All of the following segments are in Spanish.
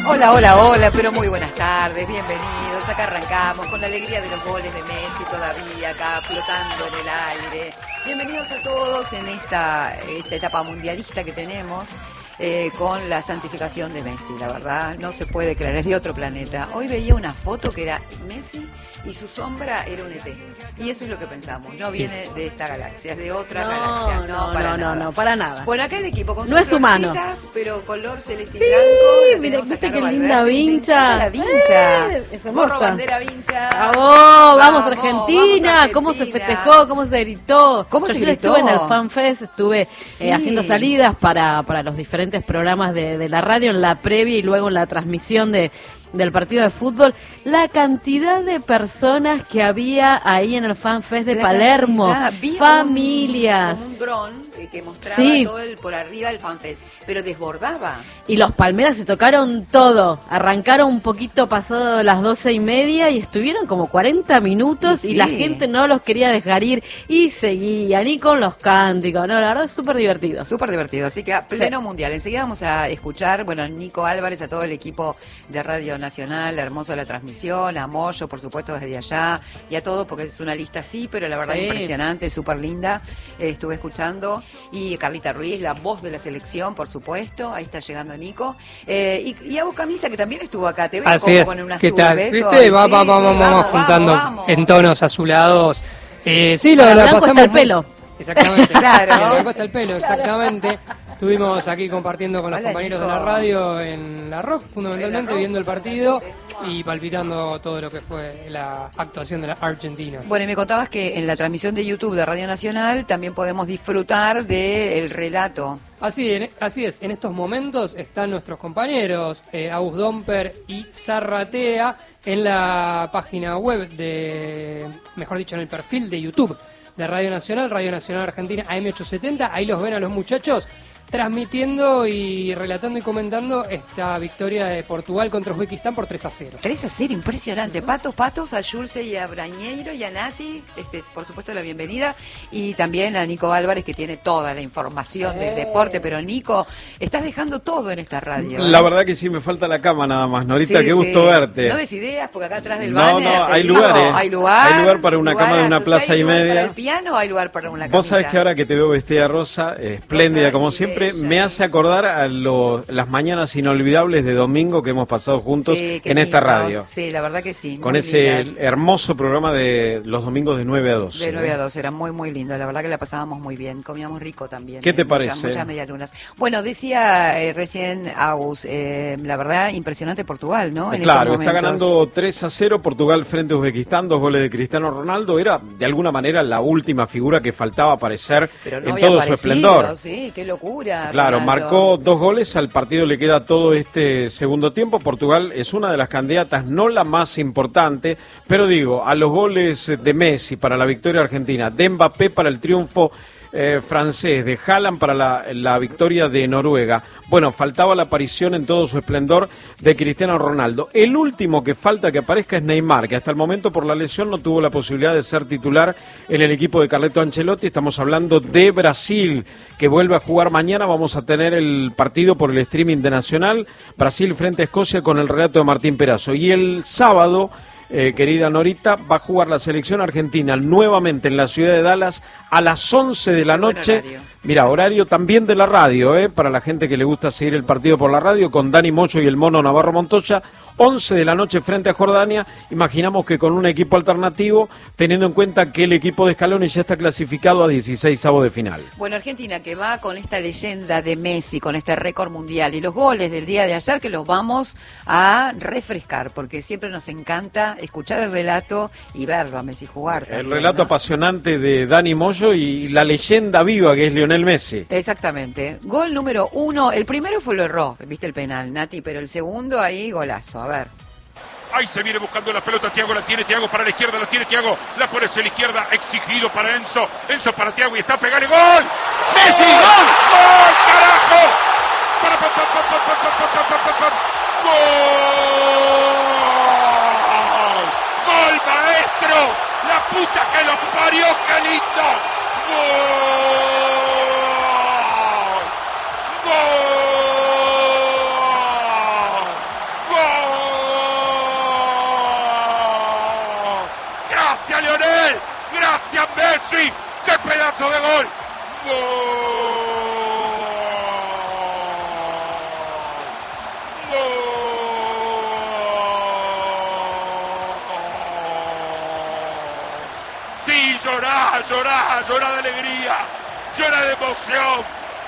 Hola, hola, hola, pero muy buenas tardes, bienvenidos. Acá arrancamos con la alegría de los goles de Messi todavía, acá flotando en el aire. Bienvenidos a todos en esta etapa mundialista que tenemos con la santificación de Messi, la verdad, no se puede creer, es de otro planeta. Hoy veía una foto que era Messi y su sombra era un ET. Y eso es lo que pensamos, no viene de esta galaxia, es de otra galaxia. No, para nada. Bueno, acá el equipo con no sus florcitas, pero color celeste y blanco. Mira, viste qué linda vincha. La vincha. Es hermosa. Bandera vincha. Vamos Argentina. ¿Cómo se festejó? ¿Cómo se gritó? ¿Cómo se gritó? Estuve en el FanFest, estuve haciendo salidas para los diferentes programas de la radio en la previa y luego en la transmisión del partido de fútbol. La cantidad de personas que había ahí en el FanFest de Palermo, familias. Un dron que mostraba todo por arriba el FanFest, pero desbordaba. Y los Palmeras se tocaron todo, arrancaron un poquito pasado las 12:30 y estuvieron como 40 minutos y la gente no los quería dejar ir y seguían y con los cánticos, no, la verdad es súper divertido. Súper divertido, así que a pleno mundial. Enseguida vamos a escuchar, bueno, a Nico Álvarez, a todo el equipo de Radio Nacional, hermoso la transmisión, a Moyo, por supuesto, desde allá, y a todo, porque es una lista así, pero la verdad impresionante, súper linda, estuve escuchando, y Carlita Ruiz, la voz de la selección, por supuesto, ahí está llegando Nico, y a vos, Camisa, que también estuvo acá, te veo así como es. con una ¿Qué tal? ¿Viste? Vamos juntando en tonos azulados. Sí, lo pasamos hasta el pelo. Exactamente. Claro. Me hasta el pelo, exactamente. Estuvimos aquí compartiendo con los compañeros de la radio en la Rock, fundamentalmente viendo el partido y palpitando todo lo que fue la actuación de la Argentina. Bueno, y me contabas que en la transmisión de YouTube de Radio Nacional también podemos disfrutar del relato. Así es, en estos momentos están nuestros compañeros Agus Domper y Zarratea en la página web mejor dicho, en el perfil de YouTube de Radio Nacional Argentina AM870, ahí los ven a los muchachos transmitiendo y relatando y comentando esta victoria de Portugal contra Uzbekistán por 3-0. 3-0, impresionante. Patos, a Yulce y a Brañeiro y a Nati, por supuesto la bienvenida, y también a Nico Álvarez, que tiene toda la información del deporte. Pero Nico, estás dejando todo en esta radio. La verdad que sí, me falta la cama nada más, Norita, qué gusto verte. No des ideas, porque acá atrás del banner... No, hay lugar, hay lugar para una cama de una plaza y media. ¿Hay lugar para el piano o hay lugar para una camita? Vos sabés que ahora que te veo vestida rosa, espléndida como siempre, me hace acordar a las mañanas inolvidables de domingo que hemos pasado juntos en esta radio. Sí, la verdad que sí. Con ese hermoso programa de los domingos de 9 a 12. De 9 a 12, era muy, muy lindo. La verdad que la pasábamos muy bien, comíamos rico también. ¿Qué te parece? Muchas medialunas. Bueno, decía recién Agus, la verdad, impresionante Portugal, ¿no? Claro, está ganando 3-0 Portugal frente a Uzbekistán, 2 goles de Cristiano Ronaldo. Era, de alguna manera, la última figura que faltaba aparecer en todo su esplendor. Sí, qué locura. Claro, Ronaldo. Marcó 2 goles, al partido le queda todo este segundo tiempo. Portugal es una de las candidatas, no la más importante, pero digo, a los goles de Messi para la victoria argentina, de Mbappé para el triunfo francés, de Haaland para la victoria de Noruega. Bueno, faltaba la aparición en todo su esplendor de Cristiano Ronaldo. El último que falta que aparezca es Neymar, que hasta el momento por la lesión no tuvo la posibilidad de ser titular en el equipo de Carleto Ancelotti. Estamos hablando de Brasil, que vuelve a jugar mañana. Vamos a tener el partido por el streaming de Nacional, Brasil frente a Escocia con el relato de Martín Perazo. Y el sábado, querida Norita, va a jugar la selección argentina nuevamente en la ciudad de Dallas a las 11 de la noche. Mira, horario también de la radio, para la gente que le gusta seguir el partido por la radio, con Dani Moyo y el Mono Navarro Montoya. 11 de la noche frente a Jordania. Imaginamos que con un equipo alternativo, teniendo en cuenta que el equipo de Scaloni ya está clasificado a 16avos de final. Bueno, Argentina que va con esta leyenda de Messi, con este récord mundial y los goles del día de ayer, que los vamos a refrescar, porque siempre nos encanta escuchar el relato y verlo a Messi jugar también, el relato apasionante de Dani Moyo y la leyenda viva que es Lionel Messi. Exactamente. Gol número 1, el primero fue lo erró, viste el penal, Nati, pero el segundo ahí, golazo. A ver. Ahí se viene buscando la pelota, Thiago la tiene, Thiago para la izquierda, la tiene Thiago, la pone hacia la izquierda, exigido para Enzo para Thiago y está a pegarle, ¡gol! ¡Messi, gol! ¡Gol, carajo! ¡Gol! ¡Gol, maestro! ¡La puta que los parió, qué lindo! ¡Gol! ¡Gol! pedazo de gol. ¡Gol! Sí, llorá, llorá, llorá de alegría, llorá de emoción,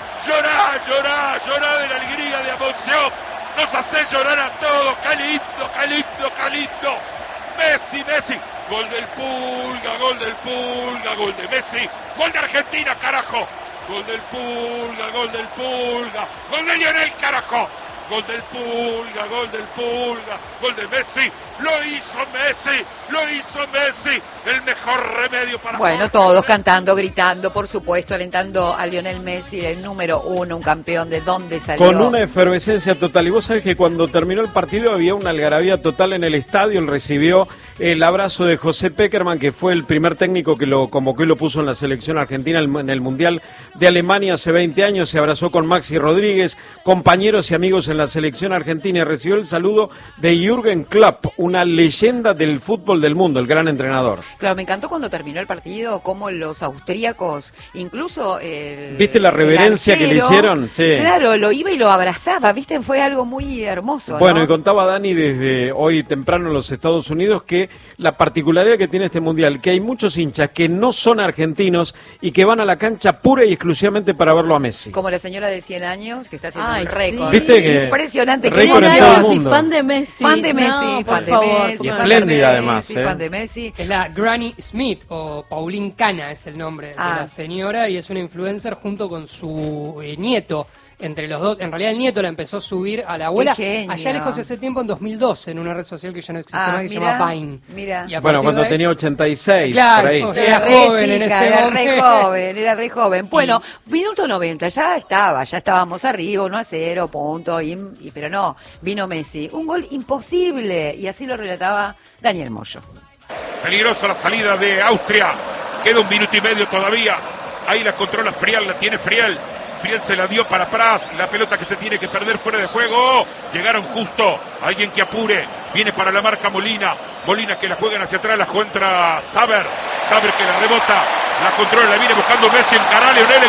llorá, llorá, llorá de la alegría, de emoción. Nos hace llorar a todos, qué lindo, qué lindo, qué lindo. Messi, Messi, gol del Pulga, gol del Pulga, gol de Messi, gol de Argentina, carajo. Gol del Pulga, gol del Pulga, gol de Lionel, carajo. Gol del Pulga, gol del Pulga, gol de Messi, lo hizo Messi, lo hizo Messi, el mejor remedio para... Bueno, Jorge todos Messi. cantando, gritando, por supuesto, alentando a Lionel Messi, el número 1, un campeón, de dónde salió. Con una efervescencia total. Y vos sabés que cuando terminó el partido había una algarabía total en el estadio. Él recibió el abrazo de José Pekerman, que fue el primer técnico que lo convocó y lo puso en la selección argentina en el Mundial de Alemania hace 20 años. Se abrazó con Maxi Rodríguez, compañeros y amigos en la selección argentina, y recibió el saludo de Jürgen Klopp, una leyenda del fútbol del mundo, el gran entrenador. Claro, me encantó cuando terminó el partido, como los austríacos, incluso ¿Viste la reverencia que le hicieron? Sí. Claro, lo iba y lo abrazaba, ¿viste? Fue algo muy hermoso, Bueno, ¿no? y contaba Dani desde hoy temprano en los Estados Unidos que la particularidad que tiene este Mundial, que hay muchos hinchas que no son argentinos y que van a la cancha pura y exclusivamente para verlo a Messi. Como la señora de 100 años, que está haciendo Ay, un récord. sí. ¿Viste que Impresionante. récord en que todo el Sí, mundo? fan de Messi. Fan de Messi, No, fan por de favor. Messi, Y fan espléndida de además, Messi, fan de Messi. Es la Granny Smith, o Pauline Cana es el nombre Ah. de la señora, y es una influencer junto con su nieto. Entre los dos, en realidad el nieto la empezó a subir a la abuela Qué genio. allá lejos hace tiempo, en 2012, en una red social que ya no existe Ah, más, que se mira, llama Vine. mira. Y a Bueno, partir cuando de ahí- tenía 86, Claro, por ahí. ok. Era Era re joven en chica, ese era re momento. joven, era re joven. Bueno, minuto 90, ya estábamos arriba, 1-0, punto, pero no, vino Messi. Un gol imposible, y así lo relataba Daniel Moyo. Peligrosa la salida de Austria. Queda 1 minuto y medio todavía. Ahí la controla Frial, la tiene Frial. Frial se la dio para Pras. La pelota que se tiene que perder fuera de juego. Llegaron justo. Alguien que apure. Viene para la marca Molina. Molina que la juegan hacia atrás. La contra Saber. Saber que la rebota. La controla. La viene buscando Messi. Encará a Lionel.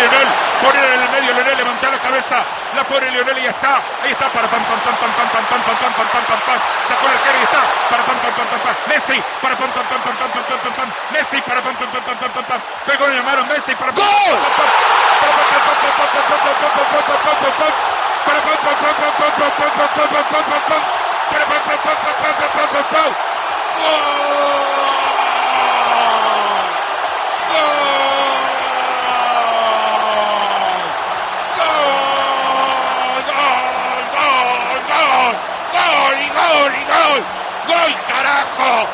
Poner en el medio Lionel. Levanta la cabeza. La pone Lionel y ya está. Ahí está. Para pam pam pam pam pam pam pam pam pam pam pam pam pam. Sacó la arquero y está. Para pam pam pam pam pam. Messi. Para pam pam pam pam pam pam pam pam. Messi. Para pam pam pam pam pam pam pam. Pegó en la mano Messi. Para ¡gol! ¡Gol, carajo!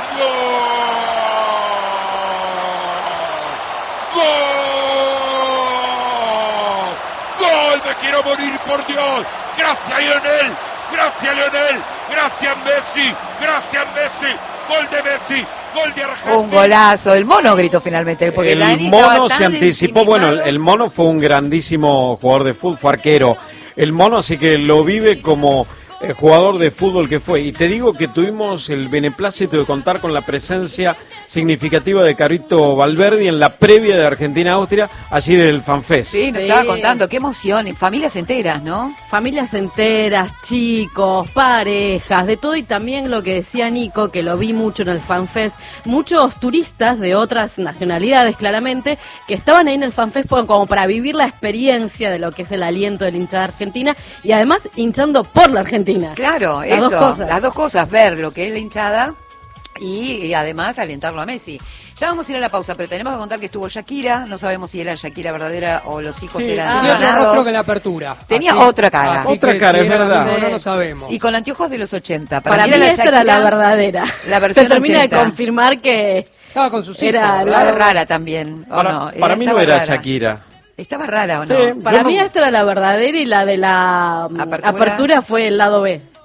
¡Gol! ¡Me quiero morir, por Dios! ¡Gracias, Lionel! ¡Gracias, Lionel! ¡Gracias, Messi! ¡Gracias, Messi! ¡Gol de Messi! ¡Gol de Argentina! Un golazo, el mono gritó finalmente, porque El Dani estaba mono tan se anticipó, bueno, ensimismado. el mono fue un grandísimo jugador de fútbol, fue arquero. El mono así que lo vive como jugador de fútbol que fue. Y te digo que tuvimos el beneplácito de contar con la presencia significativa de Carito Valverde en la previa de Argentina-Austria, allí del FanFest. Sí, nos Sí. estaba contando, qué emoción, y familias enteras, ¿no? Familias enteras, chicos, parejas, de todo, y también lo que decía Nico, que lo vi mucho en el FanFest, muchos turistas de otras nacionalidades, claramente, que estaban ahí en el FanFest como para vivir la experiencia de lo que es el aliento del hincha de Argentina, y además hinchando por la Argentina. Claro, Las eso, dos cosas. las dos cosas, ver lo que es la hinchada y además alentarlo a Messi. Ya vamos a ir a la pausa, pero tenemos que contar que estuvo Shakira, no sabemos si era Shakira verdadera o los hijos Sí, eran tenía otro clonados. rostro que en la apertura. Tenía otra cara. Otra que cara, si es era la verdad. misma, no lo sabemos. Y con anteojos de los 80. Para mí era esta era la Shakira, verdadera. La versión Se termina 80. de confirmar que Estaba con sus hijos. Era ¿verdad? Estaba rara también, ¿o Para, no? para mí no estaba era rara. Shakira. Estaba rara, ¿o Sí, no? para yo mí no- esta era la verdadera, y la de la Apertura. apertura fue el lado B.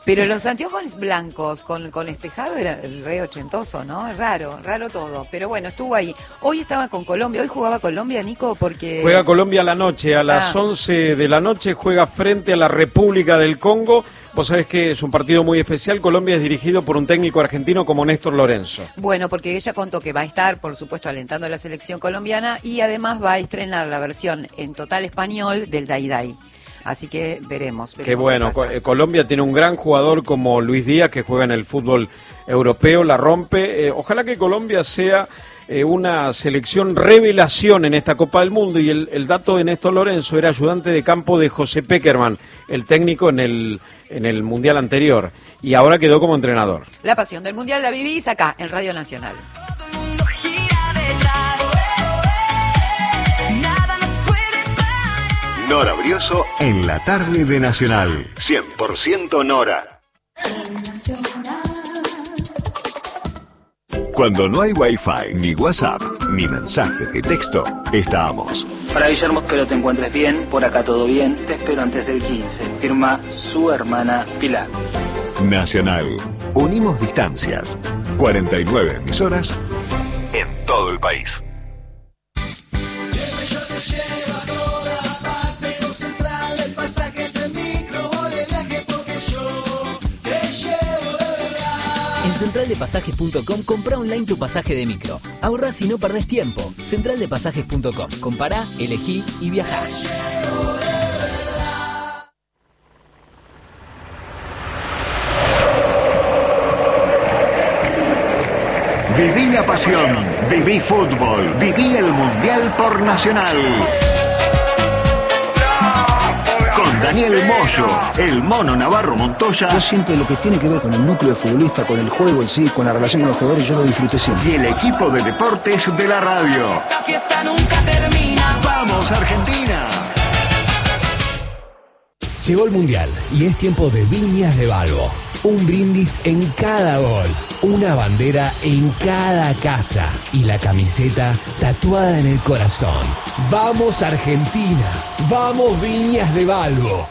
Pero los anteojos blancos con espejado era el re ochentoso, ¿no? Es raro todo. Pero bueno, estuvo ahí. Hoy estaba con Colombia, hoy jugaba Colombia, Nico, porque... Juega Colombia a la noche, a las 11 de la noche juega frente a la República del Congo. Vos sabés que es un partido muy especial. Colombia es dirigido por un técnico argentino como Néstor Lorenzo. Bueno, porque ella contó que va a estar, por supuesto, alentando a la selección colombiana y además va a estrenar la versión en total español del Dai Dai. Así que veremos. Qué bueno, Colombia tiene un gran jugador como Luis Díaz que juega en el fútbol europeo, la rompe. Ojalá que Colombia sea una selección revelación en esta Copa del Mundo, y el dato de Néstor Lorenzo era ayudante de campo de José Peckerman, el técnico en el Mundial anterior, y ahora quedó como entrenador. La pasión del Mundial la vivís acá, en Radio Nacional. Nora Brioso en la tarde de Nacional. 100% Nora. Cuando no hay Wi-Fi, ni WhatsApp, ni mensajes de texto, estamos. Hola Guillermo, espero te encuentres bien. Por acá todo bien. Te espero antes del 15. Firma su hermana Pilar. Nacional. Unimos distancias. 49 emisoras en todo el país. En centraldepasajes.com compra online tu pasaje de micro. Ahorrás y no perdés tiempo. Centraldepasajes.com. Compará, elegí y viajá. Viví la pasión, viví fútbol, viví el Mundial por Nacional. Con Daniel Moyo, el Mono Navarro Montoya. Yo siempre lo que tiene que ver con el núcleo futbolista, con el juego en sí, con la relación con los jugadores, yo lo disfruté siempre. Y el equipo de deportes de la radio. Esta fiesta nunca termina. ¡Vamos, Argentina! Llegó el Mundial y es tiempo de Viñas de Balbo. Un brindis en cada gol, una bandera en cada casa y la camiseta tatuada en el corazón. ¡Vamos Argentina! ¡Vamos Viñas de Balbo!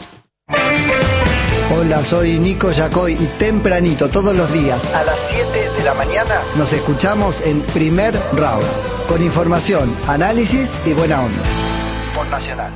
Hola, soy Nico Yacoy y tempranito todos los días a las 7 de la mañana nos escuchamos en Primer Round con información, análisis y buena onda. Por Nacional.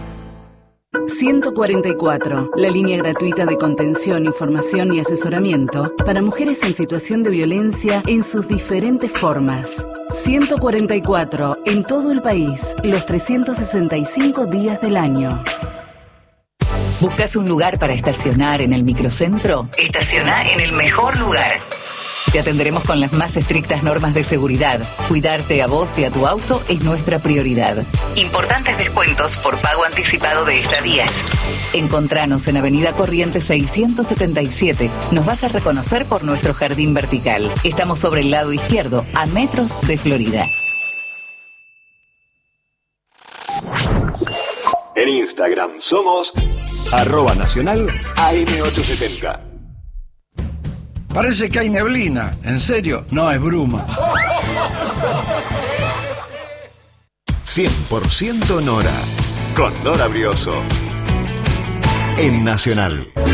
144, la línea gratuita de contención, información y asesoramiento para mujeres en situación de violencia en sus diferentes formas. 144, en todo el país, los 365 días del año. ¿Buscas un lugar para estacionar en el microcentro? Estaciona en el mejor lugar. Te atenderemos con las más estrictas normas de seguridad. Cuidarte a vos y a tu auto es nuestra prioridad. Importantes descuentos por pago anticipado de estadías. Encontranos en Avenida Corrientes 677. Nos vas a reconocer por nuestro jardín vertical. Estamos sobre el lado izquierdo, a metros de Florida. En Instagram somos @Nacional AM870. Parece que hay neblina. ¿En serio? No, es bruma. 100% Nora. Con Nora Brioso. En Nacional.